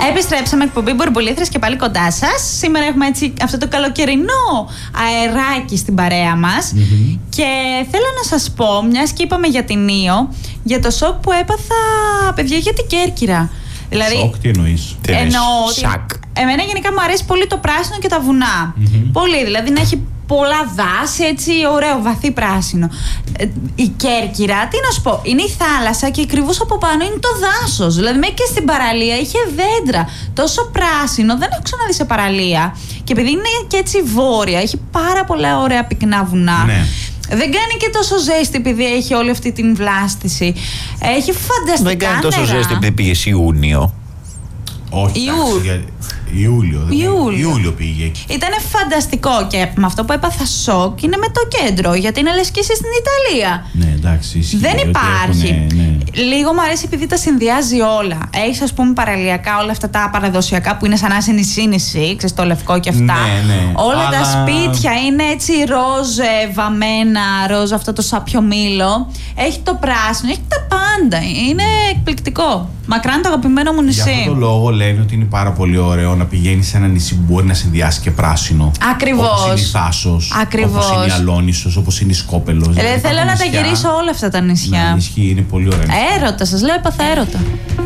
Επιστρέψαμε, εκπομπή Μπουρμπουλήθρες και πάλι κοντά σας. Σήμερα έχουμε έτσι αυτό το καλοκαιρινό αεράκι στην παρέα μας. Και θέλω να σας πω, μιας και είπαμε για την Ήο, για το σοκ που έπαθα, παιδιά, για την Κέρκυρα. Δηλαδή, σοκ, τι εννοείς? Εννοώ ότι εμένα γενικά μου αρέσει πολύ το πράσινο και τα βουνά. Πολύ, δηλαδή να έχει πολλά δάση, έτσι ωραίο βαθύ πράσινο. Η Κέρκυρα, τι να σου πω, είναι η θάλασσα και ακριβώς από πάνω είναι το δάσος. Δηλαδή μέχρι και στην παραλία είχε δέντρα. Τόσο πράσινο δεν έχω ξαναδεί σε παραλία. Και επειδή είναι και έτσι βόρεια, έχει πάρα πολλά ωραία πυκνά βουνά. Ναι. Δεν κάνει και τόσο ζέστη επειδή έχει όλη αυτή την βλάστηση. Έχει φανταστικά Δεν κάνει τόσο νερά. ζέστη επειδή πήγες Ιούνιο. Όχι, Ιούλιο πήγε εκεί. Ήτανε φανταστικό και με αυτό που έπαθα σοκ είναι με το κέντρο, γιατί είναι λες και είσαι στην Ιταλία. Ναι, εντάξει, ισχύει. Δεν υπάρχει. Ναι. Λίγο μου αρέσει επειδή τα συνδυάζει όλα. Έχεις, ας πούμε, παραλιακά όλα αυτά τα παραδοσιακά που είναι σαν να είσαι νησί, ξέρεις, το λευκό και αυτά. Ναι. Όλα Αλλά τα σπίτια είναι έτσι ροζ βαμμένα, ροζ αυτό το σάπιο μήλο. Έχει το πράσινο, έχει τα πάντα. Είναι εκπληκτικό. Μακράν το αγαπημένο μου νησί. Για αυτόν τον λόγο λένε ότι είναι πάρα πολύ ωραίο να πηγαίνει σε ένα νησί που μπορεί να συνδυάσει και πράσινο. Ακριβώς. Όπως είναι η Θάσος, Ακριβώς. όπως είναι η Αλόνισσος, όπως είναι η Σκόπελος. Θέλω να τα γυρίσω όλα αυτά τα νησιά. Ναι, ισχύει, είναι πολύ ωραία. Έρωτα, σας λέω, έπαθα έρωτα.